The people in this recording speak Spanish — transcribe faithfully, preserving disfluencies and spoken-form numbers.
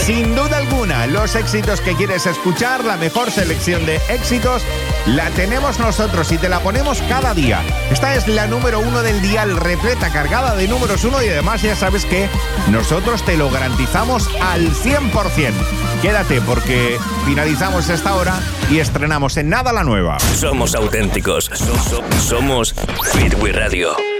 Sin duda alguna, los éxitos que quieres escuchar, la mejor selección de éxitos, la tenemos nosotros y te la ponemos cada día. Esta es la número uno del dial, repleta, cargada de números uno, y además ya sabes que nosotros te lo garantizamos al cien por ciento. Quédate porque finalizamos esta hora y estrenamos en nada la nueva. Somos auténticos. So- so- somos Hit We Radio.